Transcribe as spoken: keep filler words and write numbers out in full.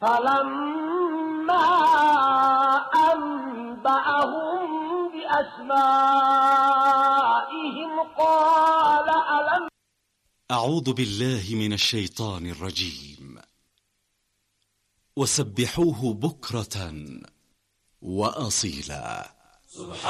فلما أنبأهم بأسمائهم قال ألم. أعوذ بالله من الشيطان الرجيم. وسبحوه بكرة وأصيلا.